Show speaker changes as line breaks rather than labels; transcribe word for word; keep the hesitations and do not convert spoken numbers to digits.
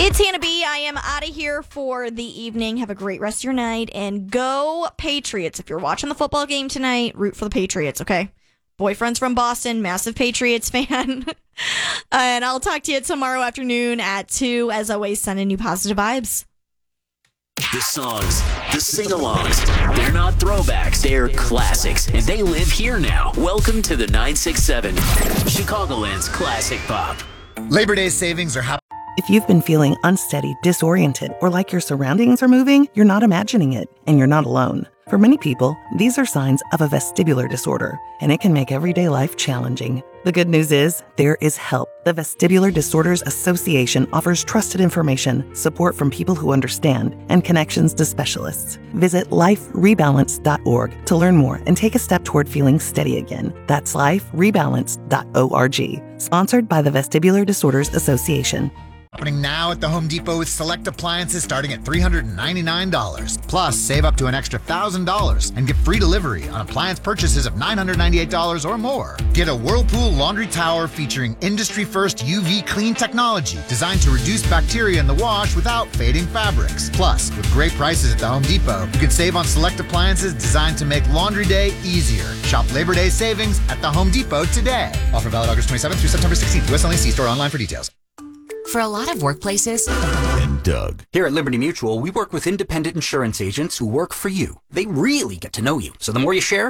It's Hannah B. I am out of here for the evening. Have a great rest of your night and go Patriots. If you're watching the football game tonight, root for the Patriots, okay? Boyfriend's from Boston, massive Patriots fan. And I'll talk to you tomorrow afternoon at two. As always, sending you positive vibes.
The songs, the sing-alongs, they're not throwbacks, they're classics, and they live here now. Welcome to the nine six seven, Chicagoland's Classic Pop.
Labor Day savings are happening.
If you've been feeling unsteady, disoriented, or like your surroundings are moving, you're not imagining it, and you're not alone. For many people, these are signs of a vestibular disorder, and it can make everyday life challenging. The good news is, there is help. The Vestibular Disorders Association offers trusted information, support from people who understand, and connections to specialists. Visit life rebalance dot org to learn more and take a step toward feeling steady again. That's life rebalance dot org. Sponsored by the Vestibular Disorders Association.
Happening now at the Home Depot with select appliances starting at three hundred ninety-nine dollars. Plus, save up to an extra one thousand dollars and get free delivery on appliance purchases of nine hundred ninety-eight dollars or more. Get a Whirlpool laundry tower featuring industry-first U V clean technology designed to reduce bacteria in the wash without fading fabrics. Plus, with great prices at the Home Depot, you can save on select appliances designed to make laundry day easier. Shop Labor Day savings at the Home Depot today. Offer valid August twenty-seventh through September sixteenth. U S only. See store online for details.
For a lot of workplaces,
and Doug. Here at Liberty Mutual, we work with independent insurance agents who work for you. They really get to know you. So the more you share,